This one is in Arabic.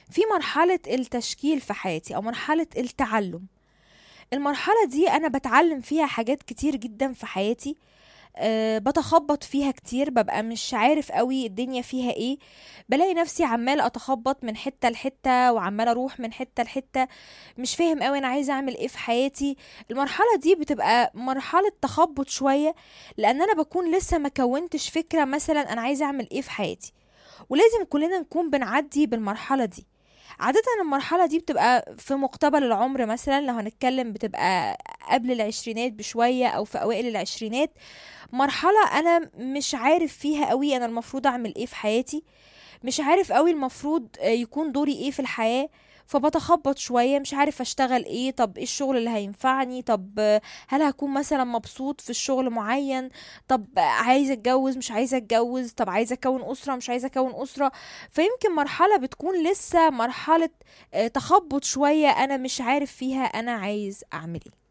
في مرحلة التشكيل في حياتي أو مرحلة التعلم. المرحلة دي أنا بتعلم فيها حاجات كتير جدا في حياتي. بتخبط فيها كتير، ببقى مش عارف قوي الدنيا فيها ايه. بلاقي نفسي عمال اتخبط من حتة لحتة، وعمال اروح من حتة لحتة، مش فاهم قوي انا عايزة اعمل ايه في حياتي. المرحلة دي بتبقى مرحلة تخبط شوية، لان انا بكون لسه ما كونتش فكرة مثلا انا عايزة اعمل ايه في حياتي. ولازم كلنا نكون بنعدي بالمرحلة دي. عادة المرحلة دي بتبقى في مقتبل العمر، مثلا لو هنتكلم بتبقى قبل العشرينات بشوية أو في أوائل العشرينات. مرحلة أنا مش عارف فيها قوي أنا المفروض أعمل إيه في حياتي، مش عارف قوي المفروض يكون دوري إيه في الحياة. فبتخبط شوية، مش عارف اشتغل ايه، طب ايه الشغل اللي هينفعني، طب هل هكون مثلا مبسوط في الشغل معين، طب عايزة اتجوز مش عايزة اتجوز، طب عايزة اكون اسرة مش عايزة اكون اسرة. فيمكن مرحلة بتكون لسه مرحلة تخبط شوية، انا مش عارف فيها انا عايز اعمل ايه.